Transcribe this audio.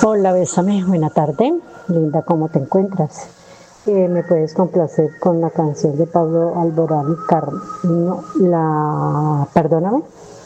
Hola, Bésame, buena tarde. Linda, ¿cómo te encuentras? ¿Me puedes complacer con la canción de Pablo Alborán, no, Perdóname?